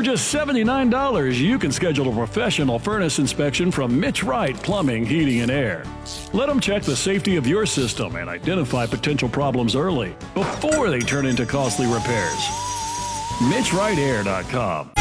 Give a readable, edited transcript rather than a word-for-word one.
For just $79, you can schedule a professional furnace inspection from Mitch Wright Plumbing, Heating, and Air. Let them check the safety of your system and identify potential problems early before they turn into costly repairs. MitchWrightAir.com.